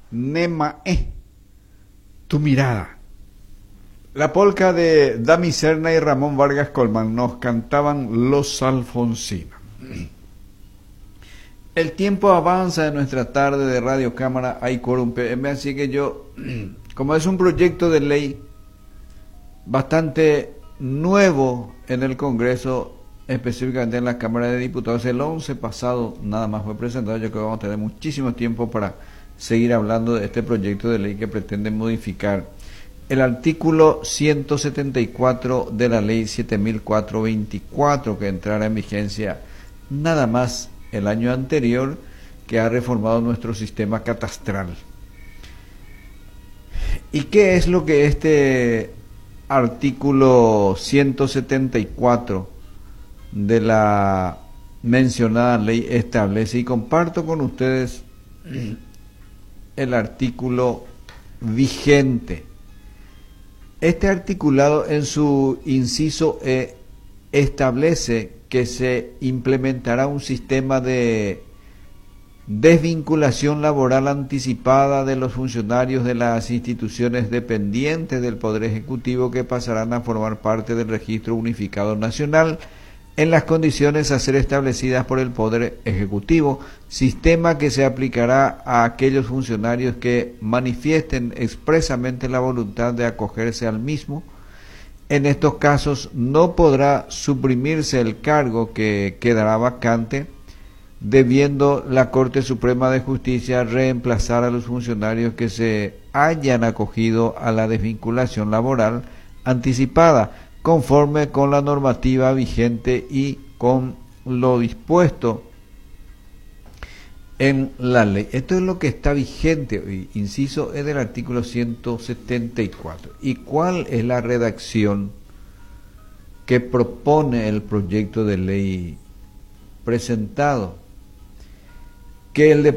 Nemae, tu mirada. La polca de Dami Serna y Ramón Vargas Colman nos cantaban Los Alfonsinos. El tiempo avanza en nuestra tarde de Radio Cámara Aicorum PM, así que yo, como es un proyecto de ley bastante nuevo en el Congreso, específicamente en la Cámara de Diputados, el 11 pasado nada más fue presentado, yo creo que vamos a tener muchísimo tiempo para seguir hablando de este proyecto de ley que pretende modificar el artículo 174 de la ley 7424 que entrará en vigencia nada más el año anterior, que ha reformado nuestro sistema catastral. ¿Y qué es lo que este artículo 174 de la mencionada ley establece? Y comparto con ustedes el artículo vigente. Este articulado en su inciso E establece que se implementará un sistema de desvinculación laboral anticipada de los funcionarios de las instituciones dependientes del Poder Ejecutivo que pasarán a formar parte del Registro Unificado Nacional en las condiciones a ser establecidas por el Poder Ejecutivo, sistema que se aplicará a aquellos funcionarios que manifiesten expresamente la voluntad de acogerse al mismo. En estos casos no podrá suprimirse el cargo que quedará vacante, debiendo la Corte Suprema de Justicia reemplazar a los funcionarios que se hayan acogido a la desvinculación laboral anticipada, conforme con la normativa vigente y con lo dispuesto en la ley. Esto es lo que está vigente hoy, inciso es del artículo 174. ¿Y cuál es la redacción que propone el proyecto de ley presentado? Que el